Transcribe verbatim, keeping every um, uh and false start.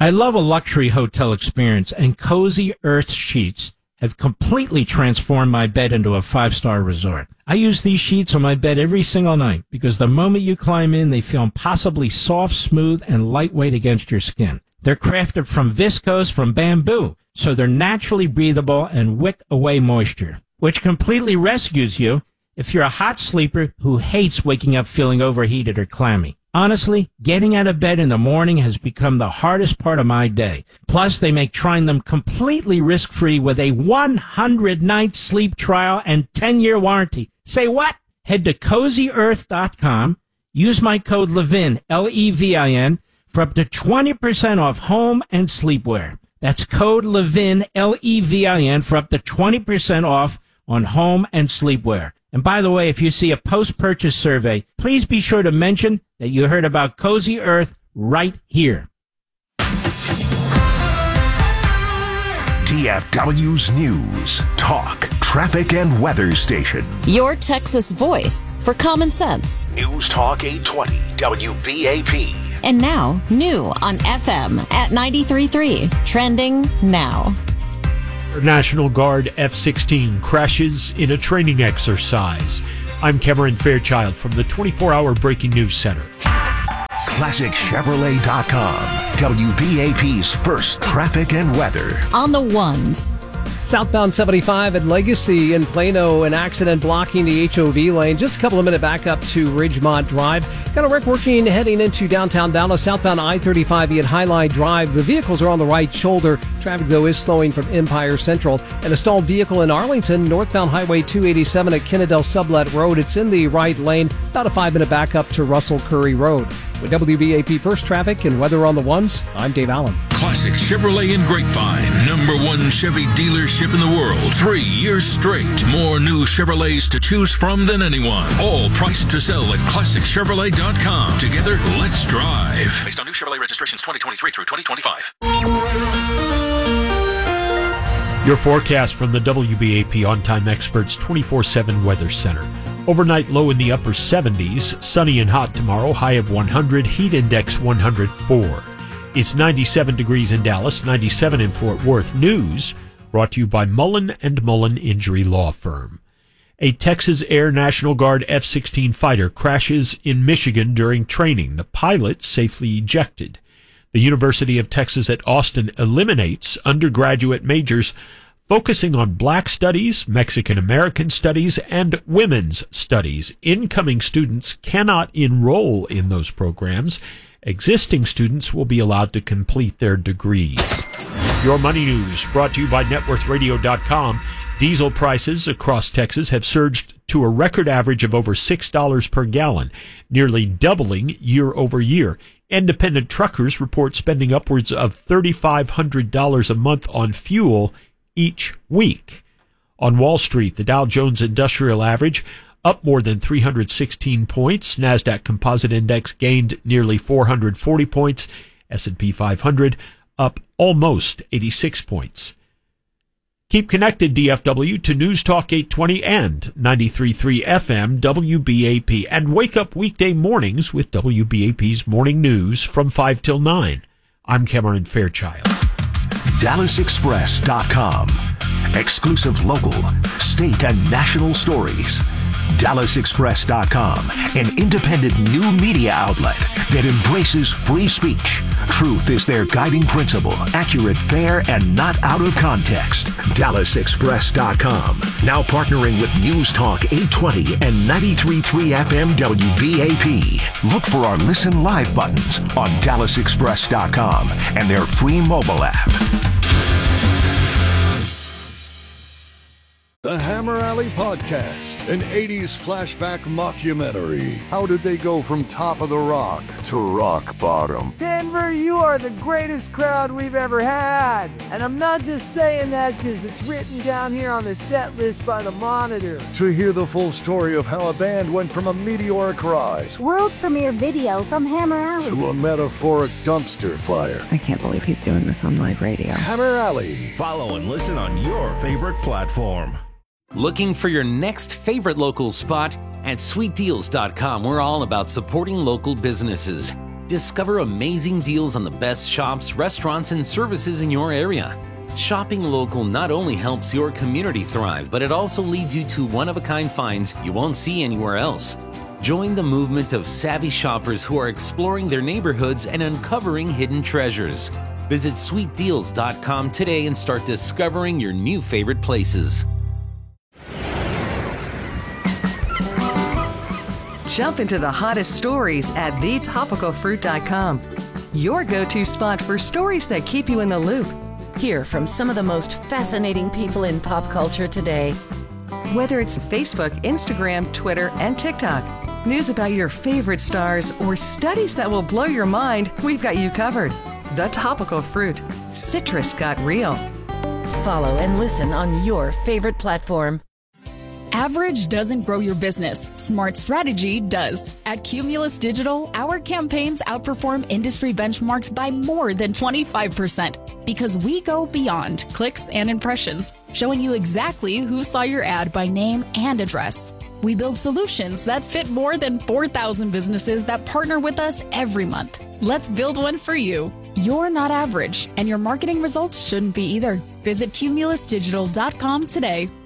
I love a luxury hotel experience, and Cozy Earth sheets have completely transformed my bed into a five-star resort. I use these sheets on my bed every single night because the moment you climb in, they feel impossibly soft, smooth, and lightweight against your skin. They're crafted from viscose from bamboo, so they're naturally breathable and wick away moisture, which completely rescues you if you're a hot sleeper who hates waking up feeling overheated or clammy. Honestly, getting out of bed in the morning has become the hardest part of my day. Plus, they make trying them completely risk-free with a one hundred night sleep trial and ten-year warranty. Say what? Head to cozy earth dot com, use my code LEVIN, L E V I N, for up to twenty percent off home and sleepwear. That's code LEVIN, L E V I N, for up to twenty percent off on home and sleepwear. And by the way, if you see a post-purchase survey, please be sure to mention that you heard about Cozy Earth right here. D F W's News, Talk, Traffic, and Weather Station. Your Texas voice for common sense. News Talk eight twenty W B A P. And now, new on F M at ninety-three point three. Trending now. National Guard F sixteen crashes in a training exercise. I'm Cameron Fairchild from the twenty-four hour Breaking News Center. Classic Chevrolet dot com, W B A P's first traffic and weather. On the ones. Southbound seventy-five at Legacy in Plano, an accident blocking the H O V lane. Just a couple of minutes back up to Ridgemont Drive. Got a wreck working heading into downtown Dallas. Southbound I thirty-five at Highline Drive. The vehicles are on the right shoulder. Traffic, though, is slowing from Empire Central. An stalled vehicle in Arlington, northbound Highway two eighty-seven at Kennedale Sublet Road. It's in the right lane. About a five-minute backup to Russell Curry Road. With W B A P First Traffic and Weather on the Ones, I'm Dave Allen. Classic Chevrolet in Grapevine, number one Chevy dealership in the world. Three years straight. More new Chevrolets to choose from than anyone. All priced to sell at classic chevrolet dot com. Together, let's drive. Based on new Chevrolet registrations twenty twenty-three through twenty twenty-five. Your forecast from the W B A P On-Time Experts twenty-four seven Weather Center. Overnight low in the upper seventies, sunny and hot tomorrow, high of one hundred, heat index one hundred four. It's ninety-seven degrees in Dallas, ninety-seven in Fort Worth. News brought to you by Mullen and Mullen Injury Law Firm. A Texas Air National Guard F sixteen fighter crashes in Michigan during training. The pilot safely ejected. The University of Texas at Austin eliminates undergraduate majors focusing on Black studies, Mexican American studies, and women's studies. Incoming students cannot enroll in those programs. Existing students will be allowed to complete their degrees. Your Money News brought to you by net worth radio dot com. Diesel prices across Texas have surged to a record average of over six dollars per gallon, nearly doubling year over year. Independent truckers report spending upwards of three thousand five hundred dollars a month on fuel each week. On Wall Street, the Dow Jones Industrial Average up more than three hundred sixteen points. NASDAQ Composite Index gained nearly four hundred forty points. S and P five hundred up almost eighty-six points. Keep connected, D F W, to News Talk eight twenty and ninety-three point three F M W B A P. And wake up weekday mornings with W B A P's Morning News from five till nine. I'm Cameron Fairchild. Dallas Express dot com. Exclusive local, state, and national stories. Dallas Express dot com, an independent new media outlet that embraces free speech. Truth is their guiding principle. Accurate, fair, and not out of context. Dallas Express dot com. Now partnering with News Talk eight twenty and ninety-three point three F M W B A P. Look for our Listen Live buttons on Dallas Express dot com and their free mobile app. The Hammer Alley Podcast, an eighties flashback mockumentary. How did they go from top of the rock to rock bottom? Denver, you are the greatest crowd we've ever had. And I'm not just saying that because it's written down here on the set list by the Monitor. To hear the full story of how a band went from a meteoric rise, world premiere video from Hammer Alley, to a metaphoric dumpster fire. I can't believe he's doing this on live radio. Hammer Alley. Follow and listen on your favorite platform. Looking for your next favorite local spot? At sweet deals dot com, we're all about supporting local businesses. Discover amazing deals on the best shops, restaurants, and services in your area. Shopping local not only helps your community thrive, but it also leads you to one-of-a-kind finds you won't see anywhere else. Join the movement of savvy shoppers who are exploring their neighborhoods and uncovering hidden treasures. Visit sweet deals dot com today and start discovering your new favorite places. Jump into the hottest stories at the topical fruit dot com. Your go-to spot for stories that keep you in the loop. Hear from some of the most fascinating people in pop culture today. Whether it's Facebook, Instagram, Twitter, and TikTok, news about your favorite stars, or studies that will blow your mind, we've got you covered. The Topical Fruit. Citrus got real. Follow and listen on your favorite platform. Average doesn't grow your business. Smart strategy does. At Cumulus Digital, our campaigns outperform industry benchmarks by more than twenty-five percent because we go beyond clicks and impressions, showing you exactly who saw your ad by name and address. We build solutions that fit more than four thousand businesses that partner with us every month. Let's build one for you. You're not average, and your marketing results shouldn't be either. Visit cumulus digital dot com today.